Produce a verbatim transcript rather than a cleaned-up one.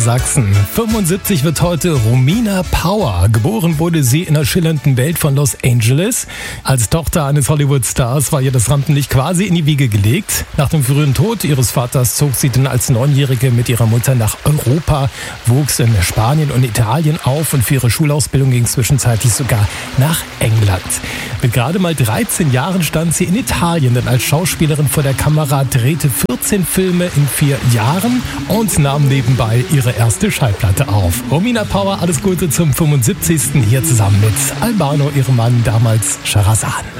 Sachsen. fünfundsiebzig wird heute Romina Power. Geboren wurde sie in der schillernden Welt von Los Angeles. Als Tochter eines Hollywood-Stars war ihr das Rampenlicht quasi in die Wiege gelegt. Nach dem frühen Tod ihres Vaters zog sie dann als Neunjährige mit ihrer Mutter nach Europa, wuchs in Spanien und Italien auf und für ihre Schulausbildung ging zwischenzeitlich sogar nach England. Mit gerade mal dreizehn Jahren stand sie in Italien dann als Schauspielerin vor der Kamera, drehte vierzehn Filme in vier Jahren und nahm nebenbei ihre erste Schallplatte auf. Romina Power, alles Gute zum fünfundsiebzigsten hier zusammen mit Albano, ihrem Mann, damals Shahrazad.